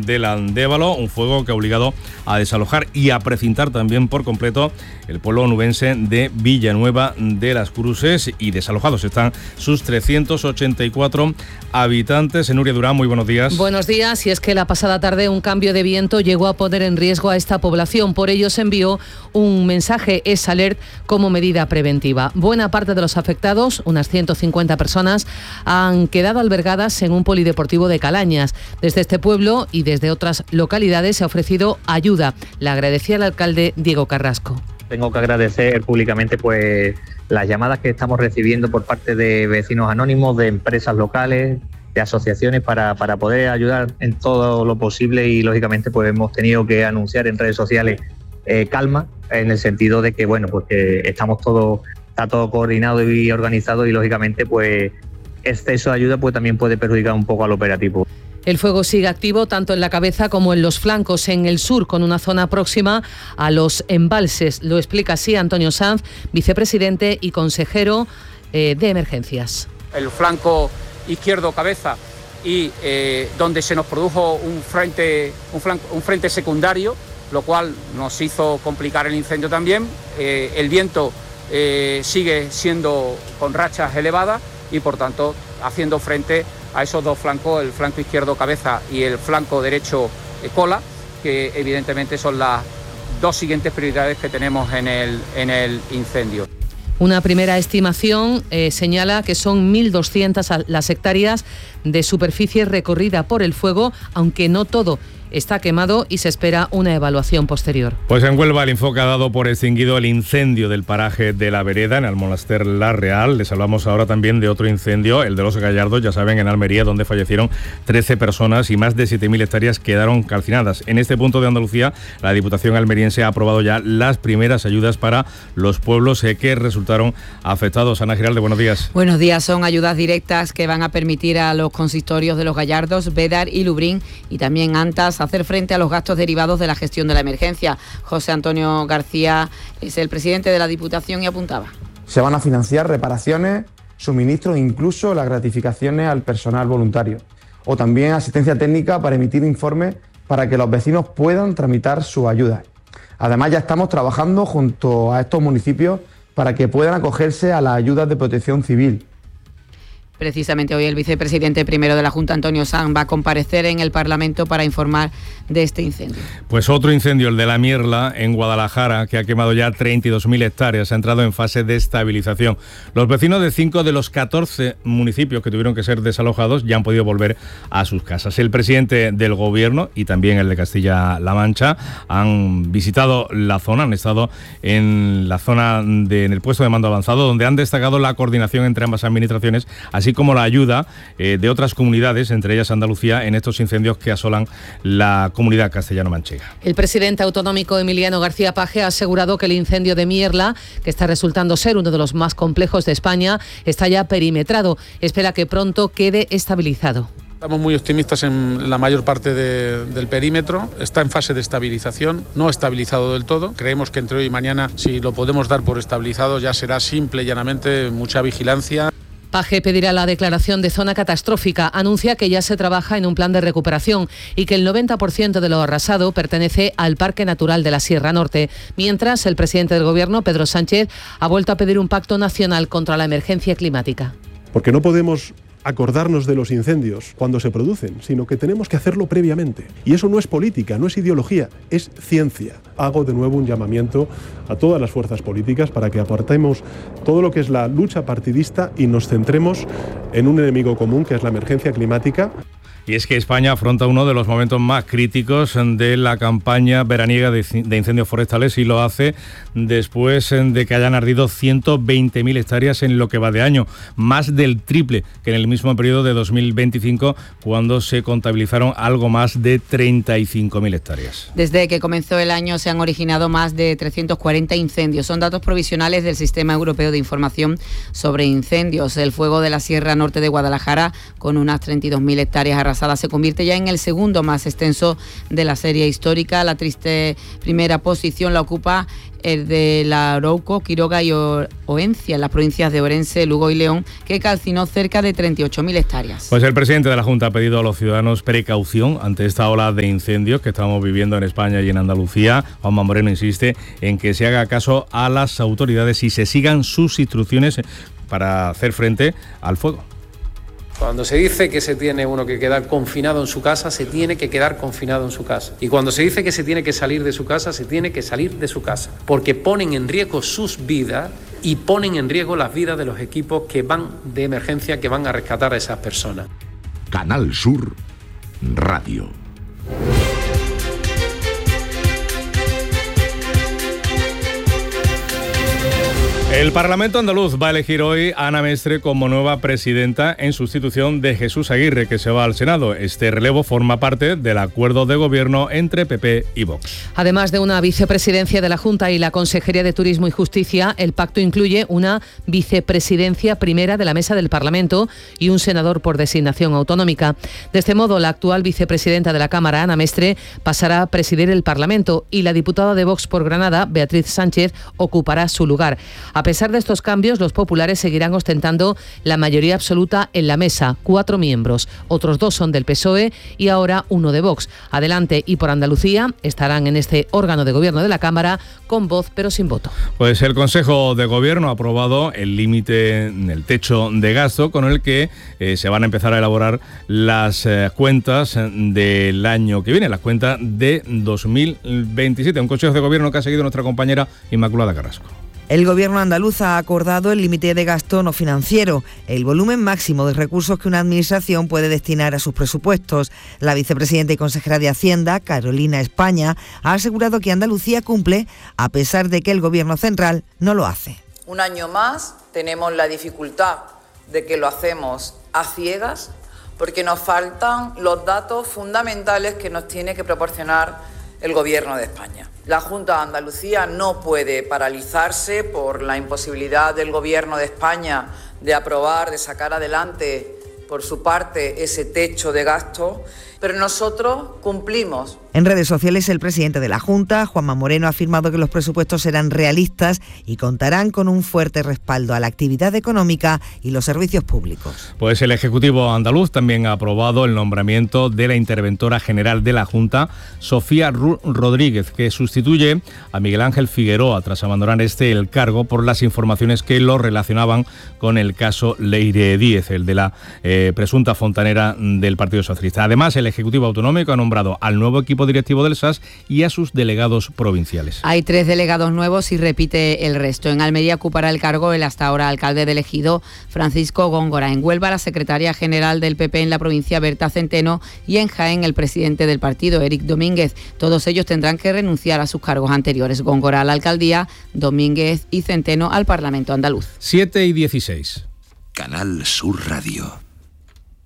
del Andévalo, un fuego que ha obligado a desalojar y a precintar también por completo el pueblo onubense de Villanueva de las Cruces, y desalojados están sus 384 habitantes. Nuria Durán, muy buenos días. Buenos días, y es que la pasada tarde un cambio de viento llegó a poner en riesgo a esta población. Por ello se envió un mensaje S-Alert como medida preventiva. Buena parte de los afectados, unas 150 personas, han quedado albergadas en un polideportivo de Calañas. Desde este pueblo y desde otras localidades se ha ofrecido ayuda. Le agradecía el alcalde Diego Carrasco. Tengo que agradecer públicamente las llamadas que estamos recibiendo por parte de vecinos anónimos, de empresas locales, de asociaciones para poder ayudar en todo lo posible, y lógicamente hemos tenido que anunciar en redes sociales calma, en el sentido de que que está todo coordinado y organizado, y lógicamente exceso de ayuda también puede perjudicar un poco al operativo. El fuego sigue activo tanto en la cabeza como en los flancos, en el sur, con una zona próxima a los embalses. Lo explica así Antonio Sanz, vicepresidente y consejero de emergencias. El flanco izquierdo cabeza, y donde se nos produjo un frente secundario, lo cual nos hizo complicar el incendio también. El viento sigue siendo con rachas elevadas y, por tanto, haciendo frente a esos dos flancos, el flanco izquierdo cabeza y el flanco derecho cola, que evidentemente son las dos siguientes prioridades que tenemos en el incendio. Una primera estimación señala que son 1.200 las hectáreas de superficie recorrida por el fuego, aunque no todo está quemado, y se espera una evaluación posterior. Pues en Huelva el Infoca ha dado por extinguido el incendio del paraje de La Vereda, en el Monaster La Real. Les hablamos ahora también de otro incendio, el de Los Gallardos, ya saben, en Almería, donde fallecieron 13 personas y más de 7.000 hectáreas quedaron calcinadas. En este punto de Andalucía, la Diputación almeriense ha aprobado ya las primeras ayudas para los pueblos que resultaron afectados. Ana Giralde, buenos días. Buenos días. Son ayudas directas que van a permitir a los consistorios de Los Gallardos, Bédar y Lubrín, y también Antas, hacer frente a los gastos derivados de la gestión de la emergencia. José Antonio García es el presidente de la Diputación y apuntaba: se van a financiar reparaciones, suministros e incluso las gratificaciones al personal voluntario, o también asistencia técnica para emitir informes para que los vecinos puedan tramitar sus ayudas. Además, ya estamos trabajando junto a estos municipios para que puedan acogerse a las ayudas de protección civil. Precisamente hoy el vicepresidente primero de la Junta, Antonio Sanz, va a comparecer en el Parlamento para informar de este incendio. Pues otro incendio, el de La Mierla, en Guadalajara, que ha quemado ya 32.000 hectáreas, ha entrado en fase de estabilización. Los vecinos de 5 de los 14 municipios que tuvieron que ser desalojados ya han podido volver a sus casas. El presidente del Gobierno y también el de Castilla-La Mancha han visitado la zona, han estado en la zona en el puesto de mando avanzado, donde han destacado la coordinación entre ambas administraciones, así como la ayuda de otras comunidades, entre ellas Andalucía, en estos incendios que asolan la comunidad castellano-manchega. El presidente autonómico Emiliano García Paje ha asegurado que el incendio de Mierla, que está resultando ser uno de los más complejos de España, está ya perimetrado. Espera que pronto quede estabilizado. Estamos muy optimistas en la mayor parte del perímetro, está en fase de estabilización, no estabilizado del todo. Creemos que entre hoy y mañana, si lo podemos dar por estabilizado, ya será simple y llanamente mucha vigilancia. Paje pedirá la declaración de zona catastrófica. Anuncia que ya se trabaja en un plan de recuperación y que el 90% de lo arrasado pertenece al Parque Natural de la Sierra Norte. Mientras, el presidente del Gobierno, Pedro Sánchez, ha vuelto a pedir un pacto nacional contra la emergencia climática. Porque no podemos acordarnos de los incendios cuando se producen, sino que tenemos que hacerlo previamente. Y eso no es política, no es ideología, es ciencia. Hago de nuevo un llamamiento a todas las fuerzas políticas para que apartemos todo lo que es la lucha partidista y nos centremos en un enemigo común, que es la emergencia climática. Y es que España afronta uno de los momentos más críticos de la campaña veraniega de incendios forestales, y lo hace después de que hayan ardido 120.000 hectáreas en lo que va de año, más del triple que en el mismo periodo de 2025, cuando se contabilizaron algo más de 35.000 hectáreas. Desde que comenzó el año se han originado más de 340 incendios. Son datos provisionales del Sistema Europeo de Información sobre Incendios. El fuego de la Sierra Norte de Guadalajara, con unas 32.000 hectáreas arrasadas, pasada. Se convierte ya en el segundo más extenso de la serie histórica. La triste primera posición la ocupa el de la Arauco, Quiroga y Oencia, en las provincias de Orense, Lugo y León, que calcinó cerca de 38.000 hectáreas. Pues el presidente de la Junta ha pedido a los ciudadanos precaución ante esta ola de incendios que estamos viviendo en España y en Andalucía. Juanma Moreno insiste en que se haga caso a las autoridades y se sigan sus instrucciones para hacer frente al fuego. Cuando se dice que se tiene uno que quedar confinado en su casa, se tiene que quedar confinado en su casa. Y cuando se dice que se tiene que salir de su casa, se tiene que salir de su casa. Porque ponen en riesgo sus vidas y ponen en riesgo las vidas de los equipos que van de emergencia, que van a rescatar a esas personas. Canal Sur Radio. El Parlamento andaluz va a elegir hoy a Ana Mestre como nueva presidenta en sustitución de Jesús Aguirre, que se va al Senado. Este relevo forma parte del acuerdo de gobierno entre PP y Vox. Además de una vicepresidencia de la Junta y la Consejería de Turismo y Justicia, el pacto incluye una vicepresidencia primera de la Mesa del Parlamento y un senador por designación autonómica. De este modo, la actual vicepresidenta de la Cámara, Ana Mestre, pasará a presidir el Parlamento y la diputada de Vox por Granada, Beatriz Sánchez, ocupará su lugar. A pesar de estos cambios, los populares seguirán ostentando la mayoría absoluta en la mesa, 4 miembros. Otros 2 son del PSOE y ahora 1 de Vox. Adelante y por Andalucía estarán en este órgano de gobierno de la Cámara con voz pero sin voto. Pues el Consejo de Gobierno ha aprobado el límite, el techo de gasto con el que se van a empezar a elaborar las cuentas del año que viene, las cuentas de 2027. Un Consejo de Gobierno que ha seguido nuestra compañera Inmaculada Carrasco. El Gobierno andaluz ha acordado el límite de gasto no financiero, el volumen máximo de recursos que una administración puede destinar a sus presupuestos. La vicepresidenta y consejera de Hacienda, Carolina España, ha asegurado que Andalucía cumple a pesar de que el Gobierno central no lo hace. Un año más tenemos la dificultad de que lo hacemos a ciegas porque nos faltan los datos fundamentales que nos tiene que proporcionar el Gobierno de España. La Junta de Andalucía no puede paralizarse por la imposibilidad del Gobierno de España de aprobar, de sacar adelante por su parte ese techo de gasto, pero nosotros cumplimos. En redes sociales, el presidente de la Junta, Juanma Moreno, ha afirmado que los presupuestos serán realistas y contarán con un fuerte respaldo a la actividad económica y los servicios públicos. Pues el Ejecutivo andaluz también ha aprobado el nombramiento de la interventora general de la Junta, Sofía Rodríguez, que sustituye a Miguel Ángel Figueroa tras abandonar el cargo por las informaciones que lo relacionaban con el caso Leire Díez, el de la presunta fontanera del Partido Socialista. Además, el Ejecutivo Autonómico ha nombrado al nuevo equipo directivo del SAS y a sus delegados provinciales. Hay 3 delegados nuevos y repite el resto. En Almería ocupará el cargo el hasta ahora alcalde del Ejido, Francisco Góngora. En Huelva, la secretaria general del PP en la provincia, Berta Centeno, y en Jaén, el presidente del partido, Eric Domínguez. Todos ellos tendrán que renunciar a sus cargos anteriores. Góngora a la alcaldía, Domínguez y Centeno al Parlamento andaluz. 7:16. Canal Sur Radio.